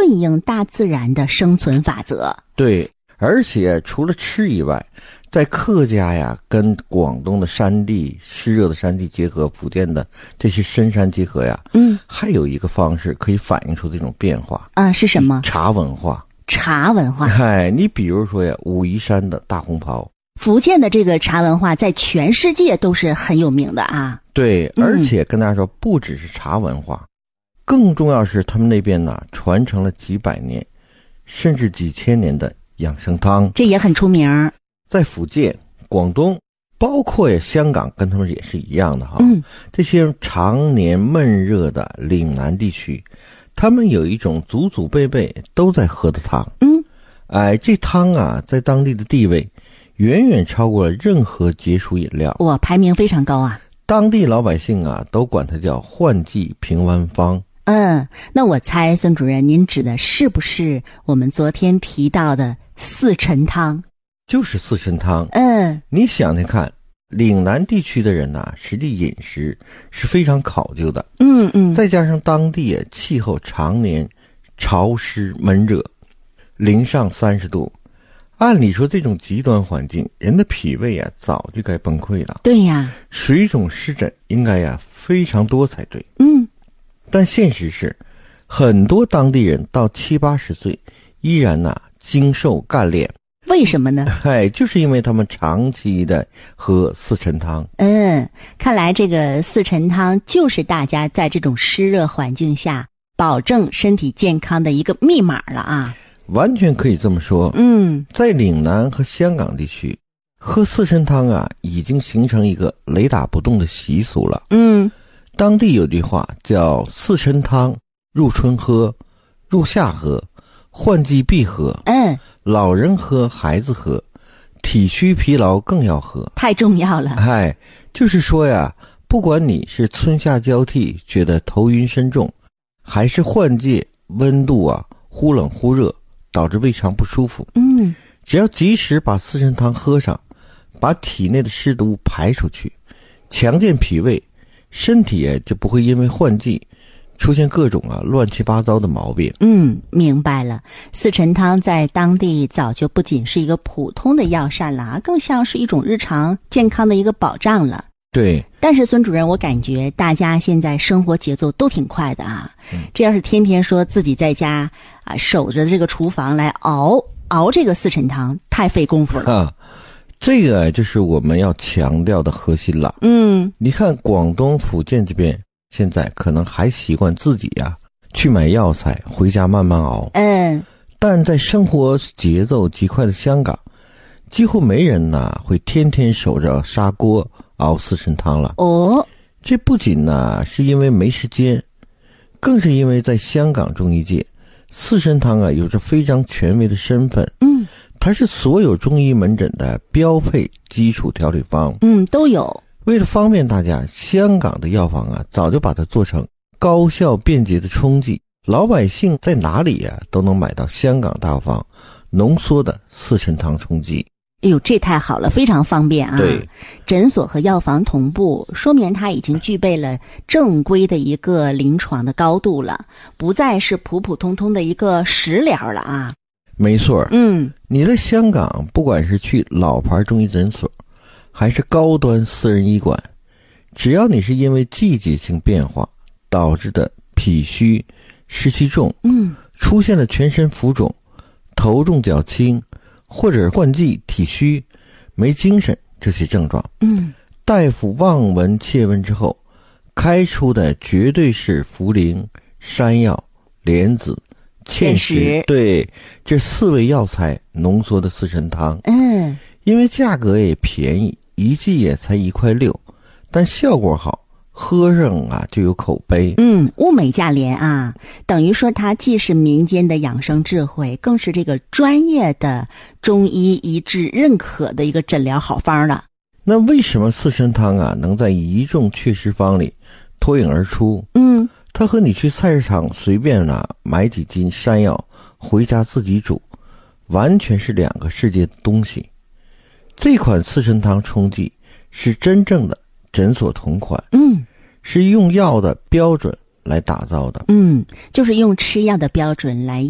顺应大自然的生存法则。 对，而且除了吃以外，在客家呀跟广东的山地湿热的山地结合，福建的这些深山结合呀，还有一个方式可以反映出这种变化啊，是什么？ 茶文化。 茶文化， 你比如说呀，武夷山的大红袍， 福建的这个茶文化在全世界都是很有名的啊。 对，而且跟大家说，不只是茶文化，更重要是他们那边呢传承了几百年，甚至几千年的养生汤， 这也很出名。 在福建、广东，包括香港，跟他们也是一样的哈。这些常年闷热的岭南地区，他们有一种祖祖辈辈都在喝的汤。这汤啊，在当地的地位远远超过了任何解暑饮料， 哇，排名非常高啊！ 当地老百姓啊，都管它叫换季平安方。 那我猜孙主任，您指的是不是我们昨天提到的四陈汤？ 就是四陈汤。你想想看，岭南地区的人呐，实际饮食是非常考究的。再加上当地气候常年潮湿闷热，零上30度，按理说这种极端环境，人的脾胃啊早就该崩溃了。 对呀， 水肿湿疹应该呀非常多才对。但现实是，很多当地人到70、80岁依然精瘦干练。 为什么呢？ 就是因为他们长期的喝四陈汤。 看来这个四陈汤就是大家在这种湿热环境下保证身体健康的一个密码了啊。 完全可以这么说。在岭南和香港地区，喝四陈汤啊，已经形成一个雷打不动的习俗了。当地有句话叫四陈汤，入春喝，入夏喝，换季必喝。老人喝，孩子喝，体虚疲劳更要喝， 太重要了。 就是说呀，不管你是春夏交替觉得头晕身重，还是换季温度啊忽冷忽热导致胃肠不舒服，只要及时把四陈汤喝上，把体内的湿毒排出去，强健脾胃，身体就不会因为换季出现各种乱七八糟的毛病。 明白了。四陈汤在当地早就不仅是一个普通的药膳了，更像是一种日常健康的一个保障了。 对。 但是孙主任，我感觉大家现在生活节奏都挺快的啊。这要是天天说自己在家守着这个厨房来熬这个四陈汤，太费功夫了。 这个就是我们要强调的核心了。你看广东、福建这边现在可能还习惯自己去买药材回家慢慢熬。但在生活节奏极快的香港，几乎没人会天天守着砂锅熬四陈汤了。这不仅是因为没时间，更是因为在香港中医界，四陈汤有着非常权威的身份。它是所有中医门诊的标配基础调理方。 都有。 为了方便大家，香港的药房早就把它做成高效便捷的冲剂，老百姓在哪里都能买到香港大药房浓缩的四陈汤冲剂。 这太好了，非常方便啊。 对， 诊所和药房同步，说明它已经具备了正规的一个临床的高度了，不再是普普通通的一个食疗了啊。 没错。你在香港不管是去老牌中医诊所还是高端私人医馆，只要你是因为季节性变化导致的脾虚、湿气重，出现了全身浮肿、头重脚轻，或者换季体虚、没精神这些症状，大夫望闻切问之后，开出的绝对是茯苓、山药、莲子、芡实，对，这4味药材浓缩的四陈汤。因为价格也便宜，一剂也才1.6块，但效果好，喝上就有口碑。 物美价廉啊，等于说它既是民间的养生智慧，更是这个专业的中医一致认可的一个诊疗好方了。 那为什么四陈汤能在一众祛湿方里脱颖而出？它和你去菜市场随便买几斤山药回家自己煮，完全是2个世界的东西。这款四陈汤冲剂是真正的诊所同款，是用药的标准来打造的。 就是用吃药的标准来